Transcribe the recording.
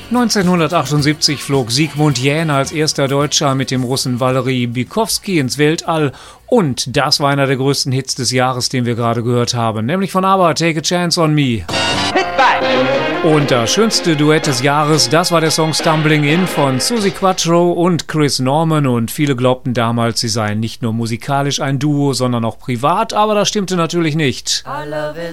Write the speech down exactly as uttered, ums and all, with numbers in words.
neunzehnhundertachtundsiebzig flog Sigmund Jähn als erster Deutscher mit dem Russen Valery Bykovsky ins Weltall. Und das war einer der größten Hits des Jahres, den wir gerade gehört haben, nämlich von ABBA, Take a Chance on Me. Und das schönste Duett des Jahres, das war der Song Stumbling In von Suzi Quatro und Chris Norman. Und viele glaubten damals, sie seien nicht nur musikalisch ein Duo, sondern auch privat, aber das stimmte natürlich nicht.